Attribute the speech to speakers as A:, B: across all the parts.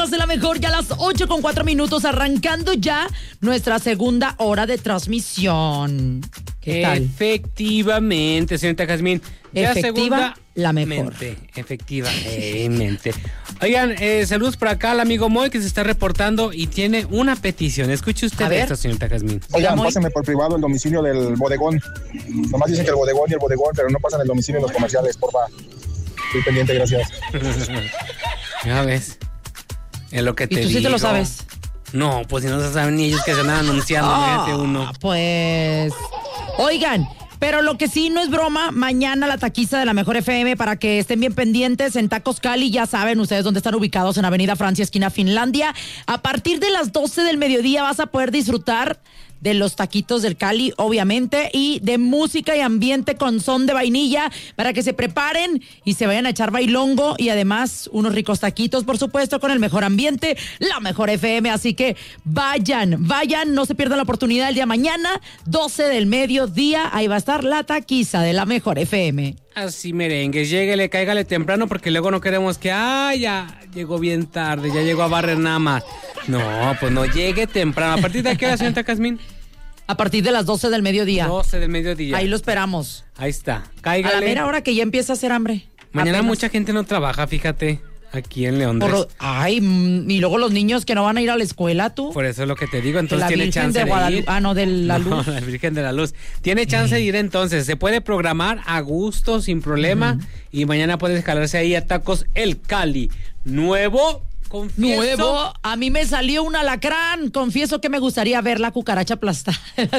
A: más de la mejor, ya a las 8:04, arrancando ya nuestra segunda hora de transmisión. ¿Qué tal?
B: Efectivamente, señorita Jazmín.
A: Efectiva, la mejor.
B: Efectivamente. Oigan, saludos por acá al amigo Moy que se está reportando y tiene una petición. Escuche usted esto, señorita Jazmín.
C: Oigan, pásenme por privado el domicilio del bodegón. Nomás dicen que el bodegón y el bodegón, pero no pasan el domicilio en los comerciales, porfa. Estoy pendiente, gracias.
B: Ya ves. Es lo que te digo.
A: ¿Y tú sí te lo sabes?
B: No, pues si no se saben ni ellos que se andan anunciando, fíjate uno.
A: Pues, oigan, pero lo que sí no es broma, mañana la taquiza de la Mejor FM para que estén bien pendientes en Tacos Cali, ya saben ustedes dónde están ubicados, en Avenida Francia, esquina Finlandia. A partir de las 12 del mediodía vas a poder disfrutar de los taquitos del Cali, obviamente, y de música y ambiente con son de vainilla para que se preparen y se vayan a echar bailongo y además unos ricos taquitos, por supuesto, con el mejor ambiente, la Mejor FM. Así que vayan, no se pierdan la oportunidad el día mañana, 12 del mediodía, ahí va a estar la taquiza de la Mejor FM.
B: Así merengues, lléguele, cáigale temprano porque luego no queremos que, ya llegó bien tarde, ya llegó a barrer nada más. No, pues no, llegue temprano. ¿A partir de qué hora, señorita Jazmín?
A: A partir de las 12 del mediodía.
B: 12 del mediodía.
A: Ahí lo esperamos.
B: Ahí está, cáigale.
A: A la mera hora que ya empieza a hacer hambre.
B: Mañana
A: apenas.
B: Mucha gente no trabaja, fíjate, aquí en León.
A: Y luego los niños que no van a ir a la escuela, tú.
B: Por eso es lo que te digo, entonces tiene
A: Virgen
B: chance de ir.
A: Ah, no, de la Luz.
B: La Virgen de la Luz. Tiene chance de ir entonces, se puede programar a gusto, sin problema, y mañana puedes jalarse ahí a Tacos El Cali. Nuevo,
A: a mí me salió un alacrán, confieso que me gustaría ver la cucaracha aplastada.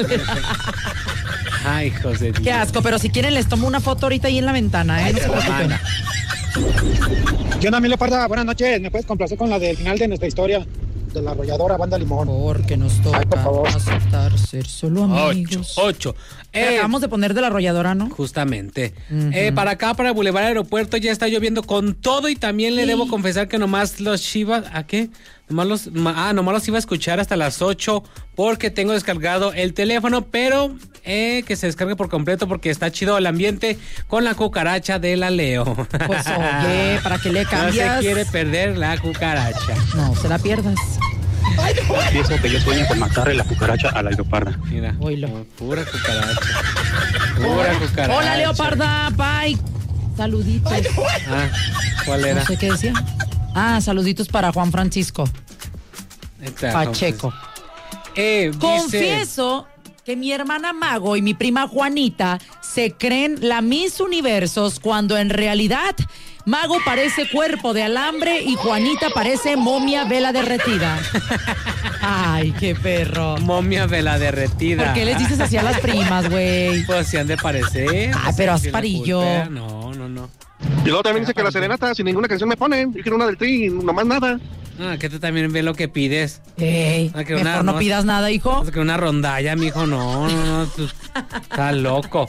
B: Ay, José.
A: Qué asco, pero si quieren les tomo una foto ahorita ahí en la ventana, no se preocupen.
C: ¿Qué onda, Emilio Parda? Buenas noches. ¿Me puedes complacer con la del final de nuestra historia? De la arrolladora Banda Limón.
A: Porque nos toca
C: por favor.
A: aceptar ser solo amigos.
B: 8.
A: Acabamos de poner de la arrolladora, ¿no?
B: Justamente. Para acá, para Boulevard Aeropuerto, ya está lloviendo con todo y también le debo confesar que nomás los Chivas, ¿a qué? Nomás los iba a escuchar hasta las 8 porque tengo descargado el teléfono, pero que se descargue por completo porque está chido el ambiente con la cucaracha de la Leo.
A: Pues oye, ¿para qué le cambias?
B: No se quiere perder la cucaracha.
A: No, se la pierdas.
C: Pienso que yo sueño con matarle la cucaracha a la leoparda.
B: Mira,
A: oílo.
B: Pura cucaracha. Pura cucaracha.
A: Hola, Leoparda, bye. Saluditos.
B: ¿Cuál era?
A: No sé qué decía. Saluditos para Juan Francisco Pacheco. Confieso que mi hermana Mago y mi prima Juanita se creen la Miss Universos cuando en realidad Mago parece cuerpo de alambre y Juanita parece momia vela derretida. Ay, qué perro.
B: Momia vela derretida.
A: ¿Por qué les dices así a las primas, güey?
B: Pues si han de parecer.
A: Pero asparillo.
B: No.
C: Y luego también dice que la serenata sin ninguna canción me pone. Yo quiero una del Tri, nomás nada.
B: Que tú también ves lo que pides.
A: Mejor no pidas nada, hijo.
B: Que una rondalla, mijo, no. Está loco.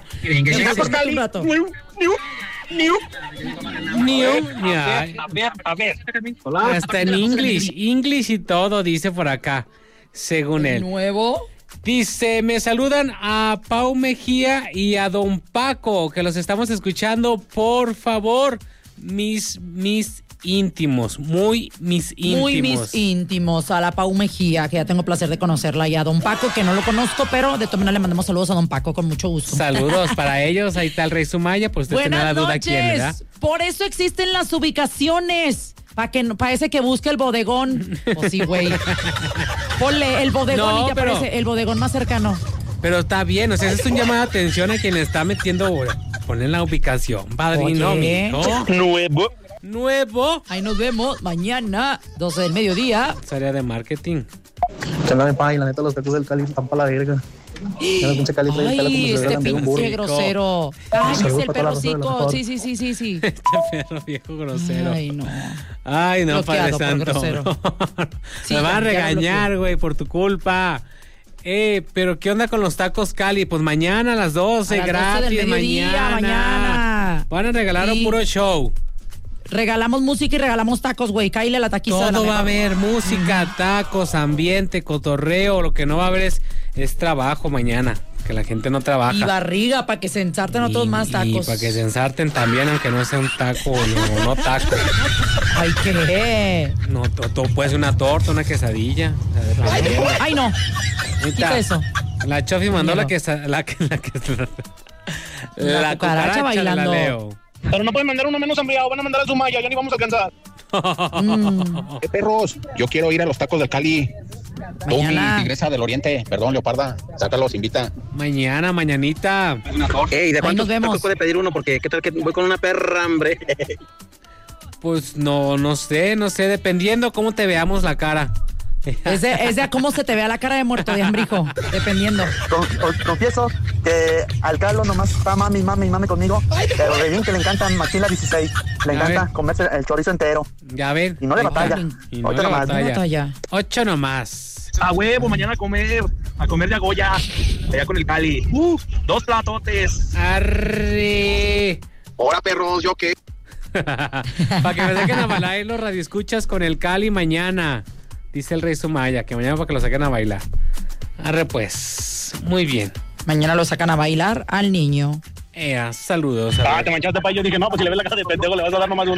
C: A ver.
B: Hasta en English y todo, dice por acá, según él.
A: ¿Nuevo?
B: Dice, me saludan a Pau Mejía y a Don Paco, que los estamos escuchando, por favor, mis íntimos, mis íntimos.
A: A la Pau Mejía, que ya tengo placer de conocerla, y a Don Paco, que no lo conozco, pero de todas maneras le mandamos saludos a Don Paco con mucho gusto.
B: Saludos para ellos, ahí está el Rey Sumaya, pues usted tiene la duda quién, ¿verdad?
A: Por eso existen las ubicaciones, para ese que busque el bodegón. Pues sí, güey. Ponle el bodegón y ya aparece el bodegón más cercano.
B: Pero está bien, o sea, es un llamado de atención a quien está metiendo, ponen la ubicación, padrino, mijo. Nuevo.
A: Ahí nos vemos mañana, 12 del mediodía.
B: Área de marketing.
C: Chálame, pa, y la neta, los tacos del Cali están para la verga.
A: Ay, este pinche grosero. Cállese el perro cico. Sí.
B: Este perro viejo grosero.
A: Ay,
B: no, Padre Santo. Me va a regañar, güey, por tu culpa. Pero ¿qué onda con los tacos Cali? Pues mañana a las 12, gratis, mañana. Van a regalar un puro show.
A: Regalamos música y regalamos tacos, güey. Cáile a la taquiza.
B: Todo va a haber música, tacos, ambiente, cotorreo. Lo que no va a haber es trabajo mañana. que la gente no trabaja.
A: Y barriga, para que se ensarten otros más tacos.
B: Y para que se ensarten también, aunque no sea un taco, no taco.
A: Ay, ¿qué?
B: No, puede ser una torta, una quesadilla.
A: Ay, no. Quita eso.
B: La Chofi mandó la cucaracha
A: bailando.
B: de la Leo.
C: Pero no pueden mandar uno menos hambriado, van a mandar a Sumaya, ya ni vamos a alcanzar. ¿Qué perros? Yo quiero ir a los tacos del Cali. Tú, mi tigresa del Oriente, perdón, Leoparda, sácalos, invita.
B: Mañanita.
D: Ey, ¿de cuántos
A: vemos.
D: tacos puede pedir uno? Porque qué tal que voy con una perra hambre.
B: Pues no sé, dependiendo cómo te veamos la cara.
A: Es de a cómo se te vea la cara de muerto de hambrijo, dependiendo.
E: Confieso que al Carlos nomás está mami conmigo, pero de bien que le encanta Machila 16. Le encanta comerse el chorizo entero.
B: Ya ven.
E: Y no le batalla.
B: Y no
E: Ahorita
B: le
E: nomás.
B: batalla. 8 nomás.
C: A huevo, mañana a comer de Goya, allá con el Cali. 2 platotes.
B: Arre.
C: Ahora, perros, ¿yo qué?
B: Para que me saquen a bailar los radioescuchas con el Cali mañana. Dice el Rey Sumaya, que mañana para que lo saquen a bailar. Arre pues, muy bien.
A: Mañana lo sacan a bailar al niño.
B: Saludos.
C: Te manchaste, pa. Yo dije, no, pues si le ves la cara de pendejo, le vas a dar nomás uno.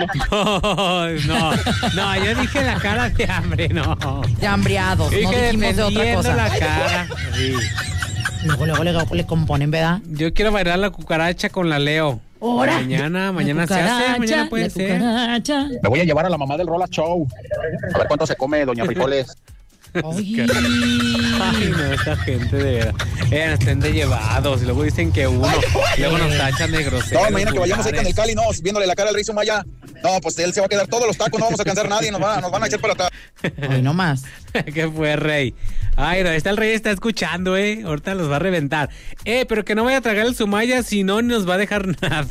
B: No, yo dije la cara de hambre, no.
A: De hambriados, no dijimos de otra cosa.
B: la cara. Sí.
A: Luego le componen, ¿verdad?
B: Yo quiero bailar la cucaracha con la Leo.
A: Ahora.
B: Mañana se hace, mañana puede ser.
C: Me voy a llevar a la mamá del Rola Show. A ver cuánto se come, doña Frijoles.
A: Ay,
B: no, esta gente de verdad. Estén de llevados y luego dicen que uno. Luego nos tachan de groseros.
C: No, mañana que vayamos ahí con el Cali, no, viéndole la cara al Rey Sumaya. No, pues él se va a quedar todos los tacos, no vamos a alcanzar a nadie, nos van a echar para atrás.
A: Ay, no más.
B: ¿Qué fue, Rey? Ay, no, el Rey está escuchando, ahorita los va a reventar. Pero que no vaya a tragar el Sumaya, si no, ni nos va a dejar nada.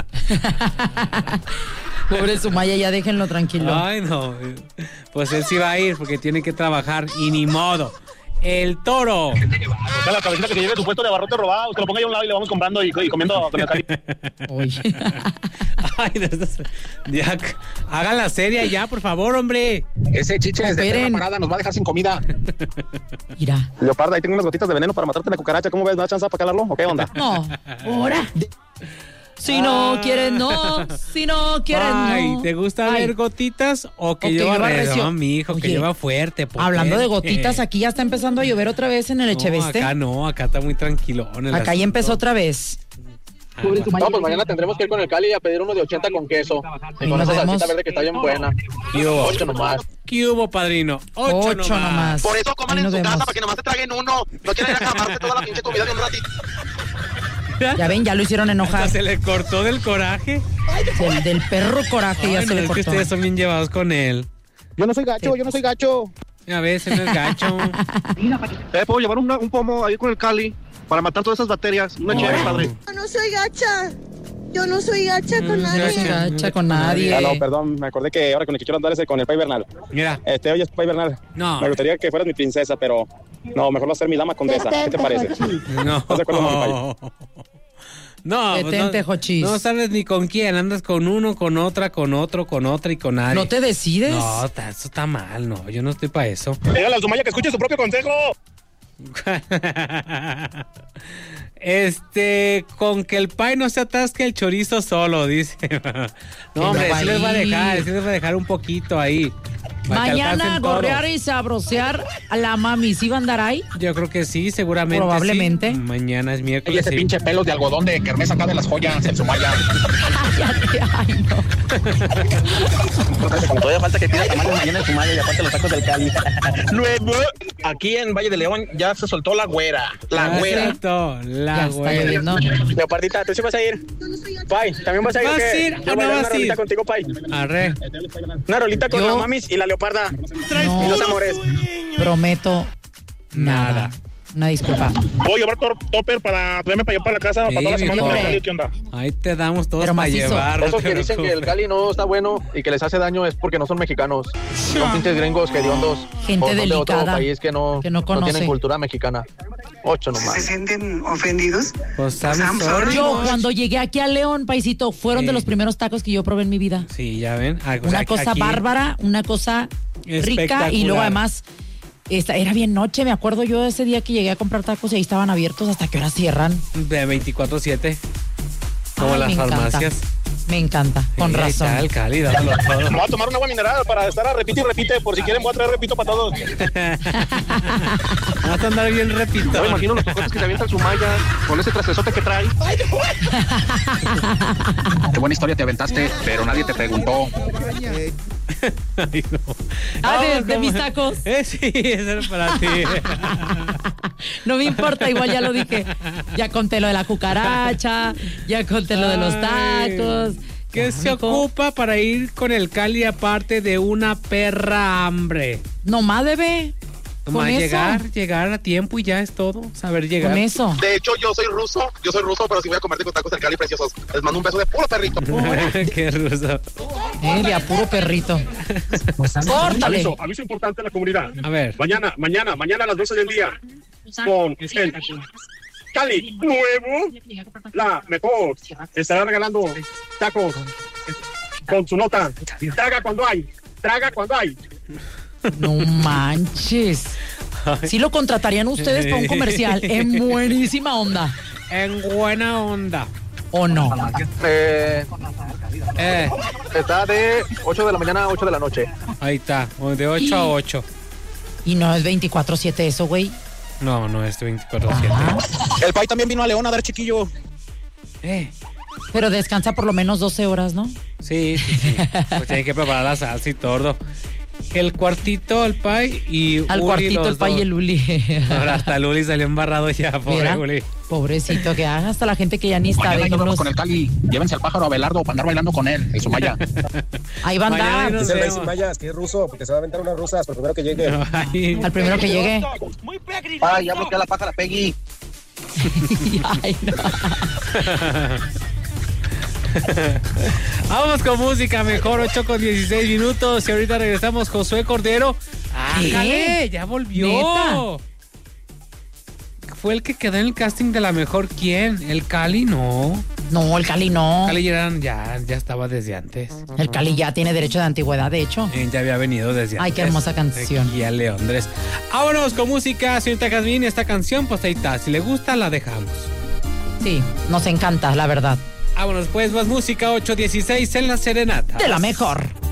A: Pobre Sumaya, ya déjenlo tranquilo.
B: Ay, no. Pues él sí va a ir porque tiene que trabajar y ni modo. El Toro.
C: O sea, la cabecita que se lleve su puesto de abarrote robado, que lo ponga ahí a un lado y le vamos comprando y comiendo con el Cali.
B: Ay, ya, hagan la serie ya, por favor, hombre.
C: Ese chiche de perra parada nos va a dejar sin comida.
A: Mira.
C: Leoparda, ahí tengo unas gotitas de veneno para matarte la cucaracha. ¿Cómo ves? ¿No da chance para calarlo o qué onda?
A: No, ahora. Si no quieren, no. Si no quieren, no.
B: Ay, ¿te gusta ver gotitas o que lleva recio? No, mi hijo, que lleva fuerte.
A: Hablando de gotitas, aquí ya está empezando a llover otra vez en el Echeveste.
B: Acá está muy tranquilo.
A: Acá ya empezó otra vez.
C: No, pues mañana tendremos que ir con el Cali a pedir uno de 80 con queso. Y con esa salsita verde que está bien buena. 8 nomás.
B: ¿Qué hubo, padrino? 8 nomás.
C: Por eso coman en su casa, para que nomás se traguen uno. No quieran ir a acabarse toda la pinche comida de un ratito.
A: Ya ven, ya lo hicieron enojar.
B: ¿Se le cortó del coraje?
A: Del perro coraje. Ya se le cortó.
B: Es que ustedes son bien llevados con él.
C: Yo no soy gacho.
B: A veces no es gacho.
C: ¿Puedo llevar un pomo ahí con el Cali para matar todas esas bacterias? Una chévere, padre.
F: Yo no soy gacha con nadie.
A: No soy gacha con nadie.
C: No, perdón, me acordé que ahora con el que quiero andar es con el Pay Bernal.
B: Mira.
C: Oye, Pay Bernal.
B: No.
C: Me gustaría que fueras mi princesa, pero no, mejor va a ser mi dama condesa. ¿Qué te parece?
B: No.
C: ¿Estás de acuerdo, mi Pay?
B: No,
A: detente, Jochis.
B: No sabes ni con quién, andas con uno, con otra, con otro, con otra y con nadie.
A: ¿No te decides?
B: No, eso está mal, no, yo no estoy para eso.
C: Dígale a Sumaya que escuche su propio consejo.
B: Con que el pay no se atasque el chorizo solo, dice. No, hombre, sí les va a dejar un poquito ahí.
A: Mañana gorrear y sabrosear a la mami. ¿Sí va a andar ahí?
B: Yo creo que sí, seguramente.
A: Probablemente.
B: Sí. Mañana es miércoles.
C: Y ese pinche pelos de algodón de kermés acá de las joyas, el Sumaya.
A: Ay, no.
D: Todavía falta que pida tamales mañana en Sumaya y aparte los tacos del Cali. Luego, aquí en Valle de León ya se soltó la güera. La güera.
A: Ya está lloviendo.
D: Leopardita, ¿tú sí vas a ir? Pai, ¿también vas a ir?
B: ¿Vas a ir o no vas a ir?
D: Contigo, Pai.
B: Arre.
D: Una rolita con la mamis y la Leoparda.
A: No.
D: Y los amores.
A: Prometo nada. Una disculpa.
C: Voy a llevar topper para traerme para allá para la casa para toda la semana con el Cali. ¿Qué onda?
B: Ahí te damos todos
A: Pero
B: para
A: macizo.
B: llevar.
D: Esos que dicen que el Cali no está bueno y que les hace daño es porque no son mexicanos. Son pinches gringos que hediondos.
A: Gente
D: o son de otro
A: delicada,
D: país que no
A: conoce.
D: tienen cultura mexicana. 8 nomás.
F: ¿Se sienten ofendidos?
B: Pues
F: I'm sorry.
A: Yo cuando llegué aquí a León, paisito, fueron de los primeros tacos que yo probé en mi vida.
B: Sí, ya ven.
A: Una cosa bárbara, una cosa rica y luego además Era bien noche, me acuerdo yo de ese día que llegué a comprar tacos y ahí estaban abiertos. ¿Hasta qué hora cierran?
B: De 24/7. Como las farmacias.
A: Me encanta, con razón.
B: Tal, Cali, dándolo todo.
C: Me voy a tomar un agua mineral para estar a repite y repite. Por si quieren, voy a traer repito para todos.
B: Vas a andar bien repito.
C: No me imagino los cocotes que se avientan su malla con ese trastezote que trae. Qué buena historia te aventaste, pero nadie te preguntó.
B: Ay, no.
A: De mis tacos.
B: Sí, eso era para ti.
A: No me importa, igual ya lo dije. Ya conté lo de la cucaracha, ya conté lo de los tacos.
B: ¿Qué se ocupa para ir con el Cali aparte de una perra hambre?
A: Nomás, bebé.
B: Nomás llegar a tiempo y ya es todo. Saber llegar.
A: Con eso.
C: De hecho, yo soy ruso, pero si voy a comerte con tacos del Cali preciosos. Les mando un beso de puro perrito.
B: Qué ruso.
A: De a puro perrito. Córtale.
C: Aviso importante a la comunidad.
B: A ver.
C: Mañana a las 12 del día, con el Cali nuevo, la mejor, estará regalando tacos con su nota. Traga cuando hay.
A: No manches. Sí lo contratarían ustedes para un comercial en buenísima onda.
B: En buena onda.
A: ¿O no?
E: Está de 8 de la mañana a 8 de la noche.
B: Ahí está, de 8 a 8.
A: Y no es 24/7 eso, güey.
B: No es 24/7.
C: El Pai también vino a León a dar chiquillo.
A: Pero descansa por lo menos 12 horas, ¿no?
B: Sí. Pues tiene que preparar la salsa y todo. El cuartito, el Pai y
A: al
B: Uli,
A: cuartito el Pai y el Uli.
B: Ahora hasta el Uli salió embarrado ya, pobre. Mira, Uli.
A: Pobrecito, que haga hasta la gente que ya ni está.
C: Mañana nos con el Cali. Llévense al pájaro Abelardo para andar bailando con él, el Sumaya.
A: Ahí va a andar.
G: Dice el rey Sumayas que es ruso, porque se va a aventar unas rusas, pero primero que llegue.
A: Al primero que llegue.
E: Ay, ya bloquea la pájara Peggy.
A: Ay, no.
B: Vamos con música mejor, 8:16 minutos. Y ahorita regresamos, Josué Cordero. ¡Ájale! ¡Ya volvió! ¿Neta? Fue el que quedó en el casting de la mejor. ¿Quién? ¿El Cali? No.
A: No, el Cali no.
B: Cali ya estaba desde antes.
A: El Cali ya tiene derecho de antigüedad, de hecho.
B: Ya había venido desde antes.
A: Ay, qué hermosa canción.
B: Y a Leondres. Vámonos con música, señorita Jazmín. Esta canción, pues ahí está. Si le gusta, la dejamos.
A: Sí, nos encanta, la verdad.
B: Vámonos pues, más música, 8:16 en la Serenata.
A: De la mejor.